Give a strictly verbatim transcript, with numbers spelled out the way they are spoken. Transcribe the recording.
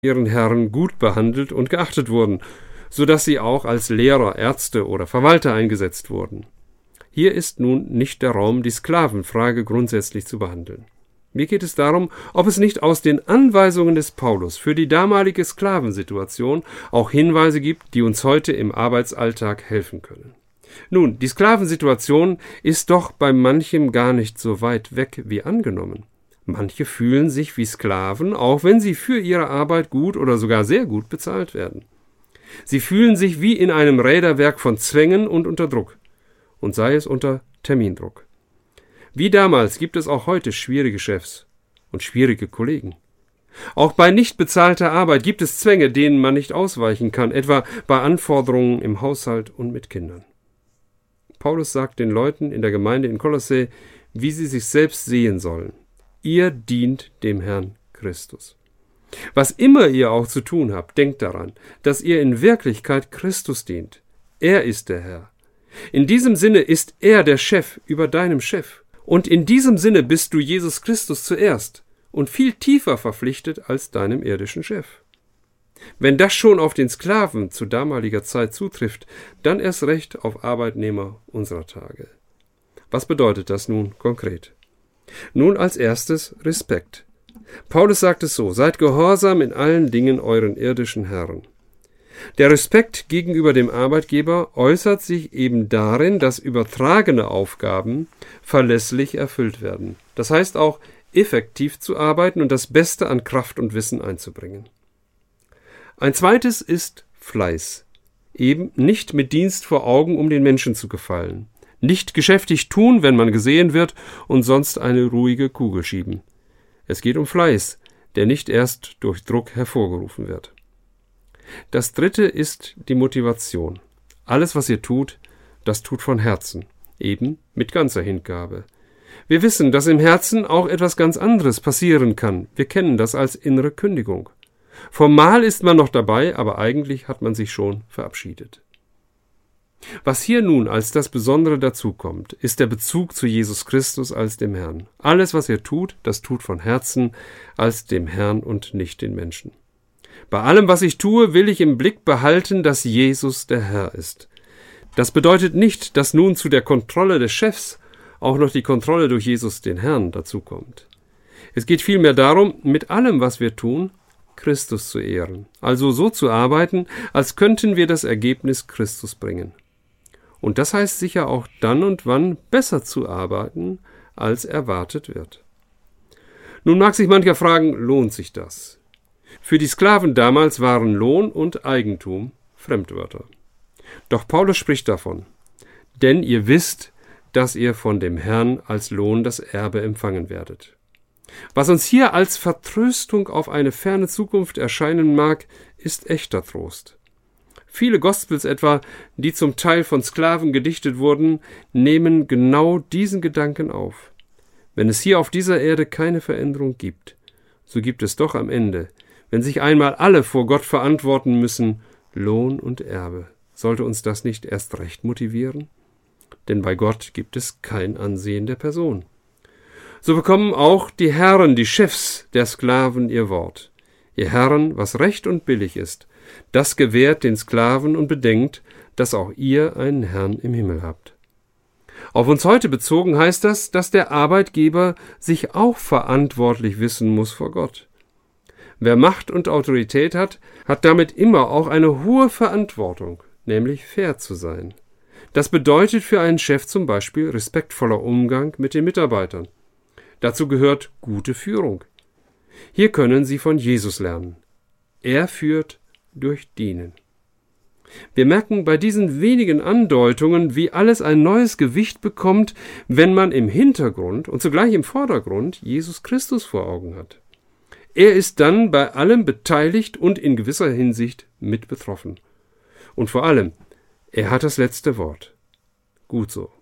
ihren Herren gut behandelt und geachtet wurden, so dass sie auch als Lehrer, Ärzte oder Verwalter eingesetzt wurden. Hier ist nun nicht der Raum, die Sklavenfrage grundsätzlich zu behandeln. Mir geht es darum, ob es nicht aus den Anweisungen des Paulus für die damalige Sklavensituation auch Hinweise gibt, die uns heute im Arbeitsalltag helfen können. Nun, die Sklavensituation ist doch bei manchem gar nicht so weit weg wie angenommen. Manche fühlen sich wie Sklaven, auch wenn sie für ihre Arbeit gut oder sogar sehr gut bezahlt werden. Sie fühlen sich wie in einem Räderwerk von Zwängen und unter Druck, und sei es unter Termindruck. Wie damals gibt es auch heute schwierige Chefs und schwierige Kollegen. Auch bei nicht bezahlter Arbeit gibt es Zwänge, denen man nicht ausweichen kann, etwa bei Anforderungen im Haushalt und mit Kindern. Paulus sagt den Leuten in der Gemeinde in Kolossä, wie sie sich selbst sehen sollen. Ihr dient dem Herrn Christus. Was immer ihr auch zu tun habt, denkt daran, dass ihr in Wirklichkeit Christus dient. Er ist der Herr. In diesem Sinne ist er der Chef über deinem Chef. Und in diesem Sinne bist du Jesus Christus zuerst und viel tiefer verpflichtet als deinem irdischen Chef. Wenn das schon auf den Sklaven zu damaliger Zeit zutrifft, dann erst recht auf Arbeitnehmer unserer Tage. Was bedeutet das nun konkret? Nun als erstes Respekt. Paulus sagt es so: Seid gehorsam in allen Dingen euren irdischen Herren. Der Respekt gegenüber dem Arbeitgeber äußert sich eben darin, dass übertragene Aufgaben verlässlich erfüllt werden. Das heißt auch, effektiv zu arbeiten und das Beste an Kraft und Wissen einzubringen. Ein zweites ist Fleiß. Eben nicht mit Dienst vor Augen, um den Menschen zu gefallen. Nicht geschäftig tun, wenn man gesehen wird, und sonst eine ruhige Kugel schieben. Es geht um Fleiß, der nicht erst durch Druck hervorgerufen wird. Das dritte ist die Motivation. Alles, was ihr tut, das tut von Herzen, eben mit ganzer Hingabe. Wir wissen, dass im Herzen auch etwas ganz anderes passieren kann. Wir kennen das als innere Kündigung. Formal ist man noch dabei, aber eigentlich hat man sich schon verabschiedet. Was hier nun als das Besondere dazukommt, ist der Bezug zu Jesus Christus als dem Herrn. Alles, was ihr tut, das tut von Herzen als dem Herrn und nicht den Menschen. Bei allem, was ich tue, will ich im Blick behalten, dass Jesus der Herr ist. Das bedeutet nicht, dass nun zu der Kontrolle des Chefs auch noch die Kontrolle durch Jesus den Herrn dazukommt. Es geht vielmehr darum, mit allem, was wir tun, Christus zu ehren, also so zu arbeiten, als könnten wir das Ergebnis Christus bringen. Und das heißt sicher auch dann und wann besser zu arbeiten, als erwartet wird. Nun mag sich mancher fragen, lohnt sich das? Für die Sklaven damals waren Lohn und Eigentum Fremdwörter. Doch Paulus spricht davon: Denn ihr wisst, dass ihr von dem Herrn als Lohn das Erbe empfangen werdet. Was uns hier als Vertröstung auf eine ferne Zukunft erscheinen mag, ist echter Trost. Viele Gospels etwa, die zum Teil von Sklaven gedichtet wurden, nehmen genau diesen Gedanken auf. Wenn es hier auf dieser Erde keine Veränderung gibt, so gibt es doch am Ende, wenn sich einmal alle vor Gott verantworten müssen, Lohn und Erbe. Sollte uns das nicht erst recht motivieren? Denn bei Gott gibt es kein Ansehen der Person. So bekommen auch die Herren, die Chefs der Sklaven ihr Wort. Ihr Herren, was recht und billig ist, das gewährt den Sklaven und bedenkt, dass auch ihr einen Herrn im Himmel habt. Auf uns heute bezogen heißt das, dass der Arbeitgeber sich auch verantwortlich wissen muss vor Gott. Wer Macht und Autorität hat, hat damit immer auch eine hohe Verantwortung, nämlich fair zu sein. Das bedeutet für einen Chef zum Beispiel respektvoller Umgang mit den Mitarbeitern. Dazu gehört gute Führung. Hier können Sie von Jesus lernen. Er führt durch Dienen. Wir merken bei diesen wenigen Andeutungen, wie alles ein neues Gewicht bekommt, wenn man im Hintergrund und zugleich im Vordergrund Jesus Christus vor Augen hat. Er ist dann bei allem beteiligt und in gewisser Hinsicht mit betroffen. Und vor allem, er hat das letzte Wort. Gut so.